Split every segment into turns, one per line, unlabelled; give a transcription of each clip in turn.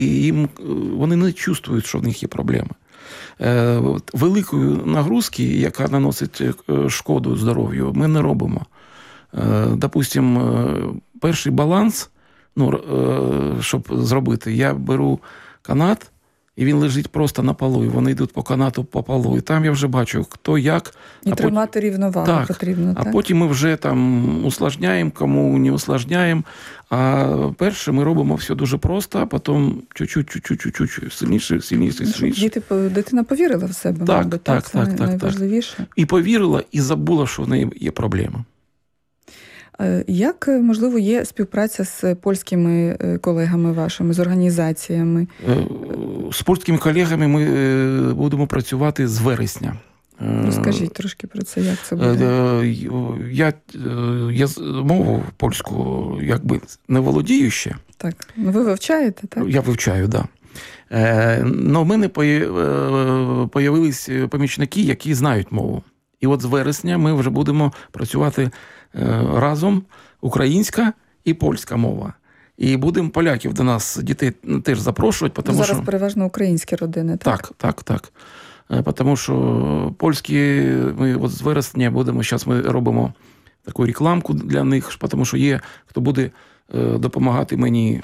і їм, вони не чувствують, що в них є проблеми. Великої нагрузки, яка наносить шкоду здоров'ю, ми не робимо. Допустимо, перший баланс, щоб зробити, я беру канат, і він лежить просто на полу, і вони йдуть по канату, по полу. І там я вже бачу, хто як.
І тримати рівновагу потрібно.
А потім ми вже там усложняємо, кому не усложняємо. А перше ми робимо все дуже просто, а потім чуть-чуть, сильніше.
Дитина повірила в себе, мабуть, це найважливіше.
І повірила, і забула, що в неї є проблема.
Як, можливо, є співпраця з польськими колегами вашими, з організаціями?
З польськими колегами ми будемо працювати з вересня.
Розкажіть трошки про це, як це буде?
Я мову польську якби не володію ще.
Так, ви вивчаєте, так?
Я вивчаю, так. Но в мене появились помічники, які знають мову. І от з вересня ми вже будемо працювати разом, українська і польська мова. І будемо поляків до нас, дітей теж запрошувати.
Зараз переважно українські родини, так?
Так. Тому що польські, ми от з вересня будемо, зараз ми робимо таку рекламку для них, тому що є, хто буде допомагати мені,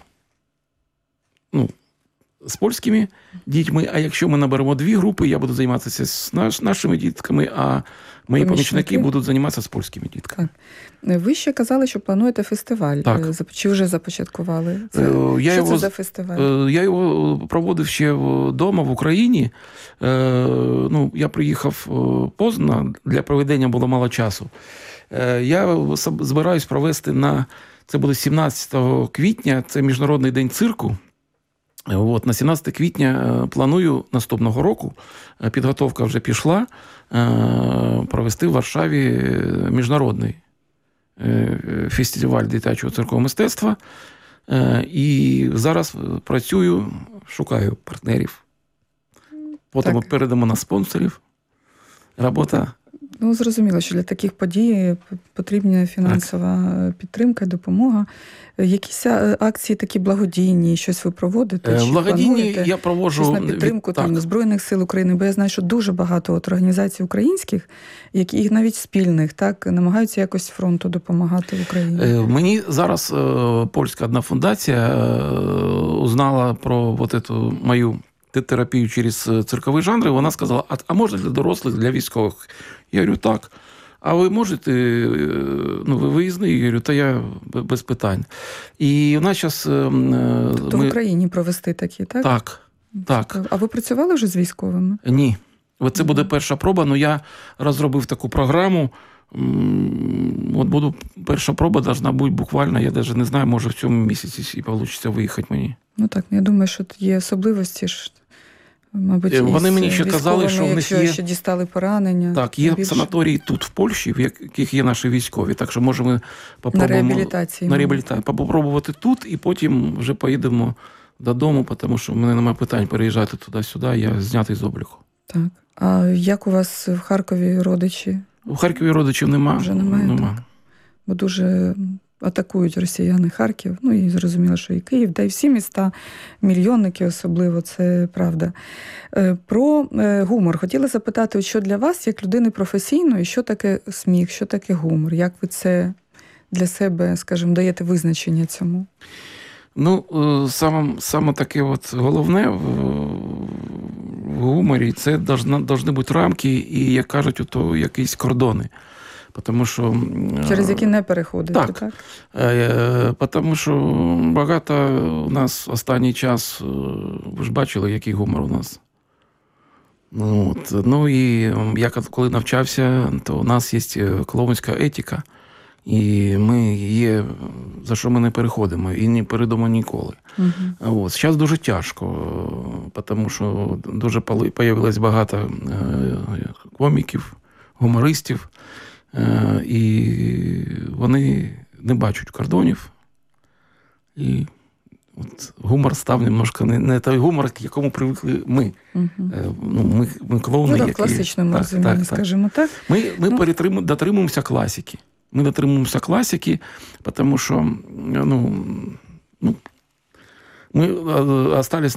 з польськими дітьми, а якщо ми наберемо 2 групи, я буду займатися з нашими дітками, а мої помічники будуть займатися з польськими дітками.
Так. Ви ще казали, що плануєте фестиваль.
Так.
Чи вже започаткували? Що це за фестиваль?
Я його проводив ще вдома, в Україні. Я приїхав поздно, для проведення було мало часу. Я збираюсь провести це буде 17 квітня, це Міжнародний день цирку. На 17 квітня планую наступного року, підготовка вже пішла, провести в Варшаві міжнародний фестиваль дитячого циркового мистецтва. І зараз працюю, шукаю партнерів. Потім передамо на спонсорів. Робота.
Зрозуміло, що для таких подій потрібна фінансова підтримка, допомога. Якісь акції такі благодійні, щось ви проводите?
Благодійні я проводжу
на підтримку Збройних сил України, бо я знаю, що дуже багато організацій українських, які навіть спільних, намагаються якось фронту допомагати в Україні.
Мені зараз польська одна фундація узнала про эту мою терапію через циркові жанри. Вона сказала, а може для дорослих, для військових? Я говорю, так. А ви можете, ви виїзний? Я говорю, та я без питань. І у нас зараз...
Тобто в Україні провести такі, так?
Так.
А ви працювали вже з військовими?
Ні. Це буде перша проба, але я розробив таку програму. Перша проба должна бути буквально, я навіть не знаю, може в цьому місяці і вийде виїхати мені.
Я думаю, що є особливості ж. Мабуть,
вони мені ще казали, що в них є...
ще дістали поранення.
Так, є санаторії тут, в Польщі, в яких є наші військові. Так що, може, ми попробувати тут, і потім вже поїдемо додому, тому що в мене немає питань переїжджати туди-сюди, я знятий з обліку. Так.
А як у вас в Харкові родичі?
У Харкові родичів нема.
Вже немає? Нема. Бо дуже... атакують росіяни Харків, і зрозуміло, що і Київ, та й всі міста, мільйонники особливо, це правда. Про гумор. Хотіла запитати, що для вас, як людини професійної, що таке сміх, що таке гумор? Як ви це для себе, скажімо, даєте визначення цьому?
Саме таке головне в гуморі, це повинні бути рамки і, як кажуть, якісь кордони. Потому що,
через які не переходите, так?
Тому що багато у нас останній час, ви ж бачили, який гумор у нас. І я коли навчався, то у нас є клоунська етика, і ми є, за що ми не переходимо, і не перейдемо ніколи. Зараз дуже тяжко, тому що дуже з'явилось багато коміків, гумористів, і вони не бачать кордонів. І гумор став немножко не той гумор, к якому привикли ми. Ми клоуни,
які... в класичному розумінні, скажімо так.
Ми дотримуємося класики. Ми дотримуємося класики, тому що мы остались